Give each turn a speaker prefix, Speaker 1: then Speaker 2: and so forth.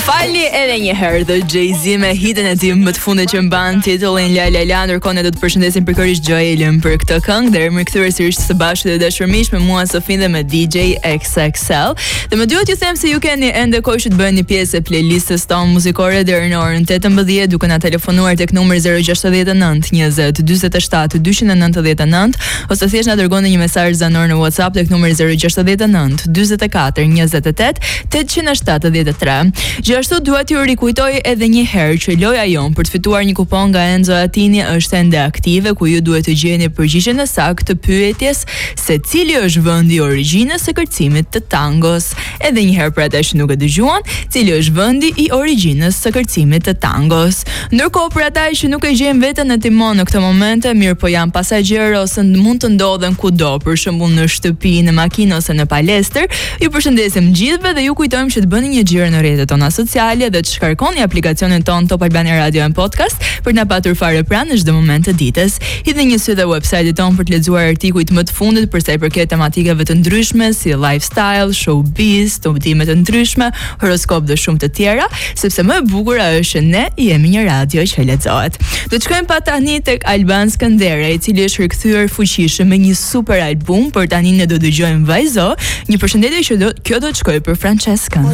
Speaker 1: Falni edhe një herë dhe Jay-Z me hitën e tij më të fundit që mban titullin La La La, ndërkohë ne do të përshëndesim pikërisht Joelën për këtë këngë dhe mirëkthyer sërish së bashku dhe dashurmish me mua Sofin dhe me DJ XXL. Dhe më duhet ju them se ju keni ende kohë që të bëheni pjesë e playlistës tonë muzikore deri në orën 18 duke na telefonuar tek numri 069 20 47 299 ose thjesht na dërgoni një mesazh zanor në WhatsApp tek numri 069 44 28 873. Gjithashtu dua t'ju rikujtoj edhe një herë që loja jon për të fituar një kupon nga Enzo Attini është ende aktive, ku ju duhet të gjeni përgjigjen e saktë të pyetjes se cili është vendi i origjinës së kërcimit të tangos. Edhe një herë për ata që nuk e dëgjuan, cili është vendi i origjinës së kërcimit të tangos. Ndërkohë për ata që nuk e gjejnë veten në timon në këtë moment, mirë po janë pasagjerë ose mund të ndodhen kudo, për shembull në shtëpi, në makinë ose në palestër, ju përshëndesim gjithëve dhe ju kujtojmë që të bëni një xhiro në rrjetet tona sociale dhe të shkarkoni aplikacionin ton Top Albania Radio and Podcast për të na patur fare pranë në çdo moment të ditës. Hidhni një sy te website-i ton për të lexuar artikujt më të fundit për sa i përket tematikave të ndryshme si lifestyle, showbiz, topime të ndryshme, horoskop dhe shumë të tjera, sepse më e bukur është ne jemi një radio që lexohet. Do të shkojmë pa tani tek Alban Skënderaj, i cili është rikthyer fuqishëm me një super album, por tani ne do dëgjojmë Vajzo, një përshëndetje që kjo do të shkojë për Franceskën.